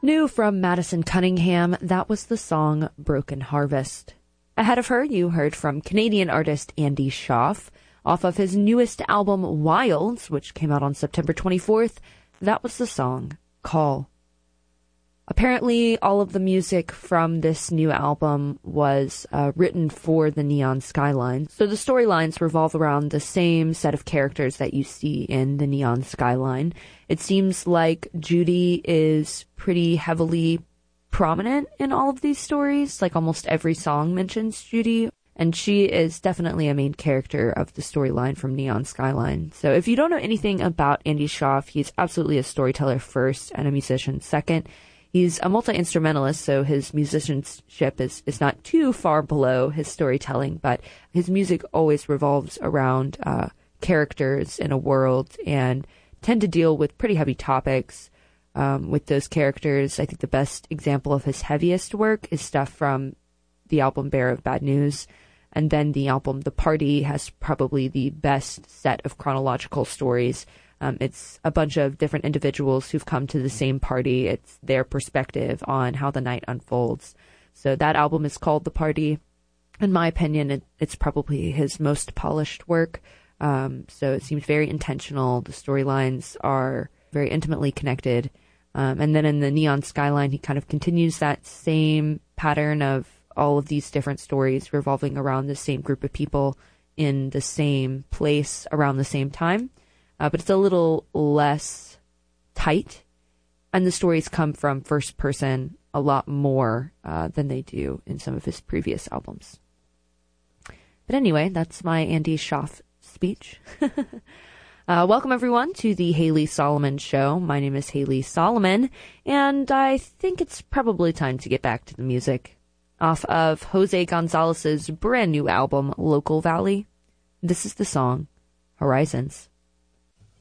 New from Madison Cunningham, that was the song Broken Harvest. Ahead of her, you heard from Canadian artist Andy Schaaf. Off of his newest album, Wilds, which came out on September 24th, that was the song Call. Apparently, all of the music from this new album was written for the Neon Skyline. So the storylines revolve around the same set of characters that you see in the Neon Skyline. It seems like Judy is pretty heavily prominent in all of these stories. Like almost every song mentions Judy. And she is definitely a main character of the storyline from Neon Skyline. So if you don't know anything about Andy Schaaf, he's absolutely a storyteller first and a musician second. He's a multi-instrumentalist, so his musicianship is not too far below his storytelling, but his music always revolves around characters in a world and tend to deal with pretty heavy topics with those characters. I think the best example of his heaviest work is stuff from the album Bearer of Bad News, and then the album The Party has probably the best set of chronological stories. It's a bunch of different individuals who've come to the same party. It's their perspective on how the night unfolds. So that album is called The Party. In my opinion, it's probably his most polished work. So it seems very intentional. The storylines are very intimately connected. And then in the Neon Skyline, he kind of continues that same pattern of all of these different stories revolving around the same group of people in the same place around the same time. But it's a little less tight, and the stories come from first person a lot more than they do in some of his previous albums. But anyway, that's my Andy Schaaf speech. Welcome, everyone, to the Haley Solomon Show. My name is Haley Solomon, and I think it's probably time to get back to the music. Off of Jose Gonzalez's brand new album, Local Valley, this is the song Horizons.